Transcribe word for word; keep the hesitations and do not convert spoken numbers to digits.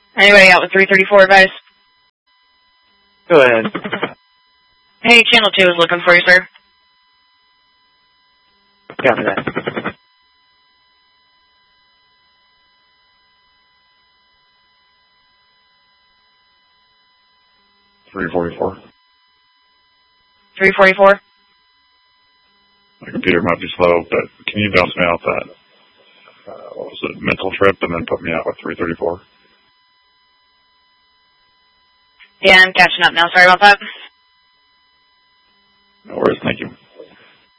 Anybody out with three thirty-four advice? Go ahead. Hey, Channel two is looking for you, sir. Copy that. three forty-four. three forty-four? My computer might be slow, but can you bounce me out that, uh, what was it, mental trip, and then put me out with three thirty-four? Yeah, I'm catching up now. Sorry about that. No worries, thank you.